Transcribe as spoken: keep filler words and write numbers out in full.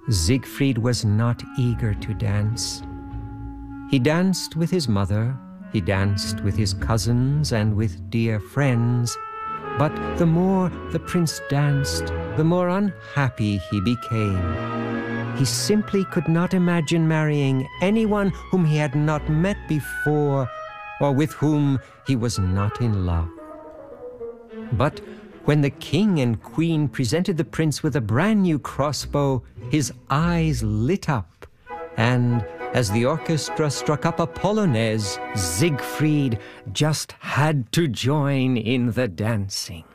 Siegfried was not eager to dance. He danced with his mother, he danced with his cousins and with dear friends, but the more the prince danced, the more unhappy he became. He simply could not imagine marrying anyone whom he had not met before or with whom he was not in love. But when the king and queen presented the prince with a brand new crossbow, his eyes lit up, and as the orchestra struck up a polonaise, Siegfried just had to join in the dancing.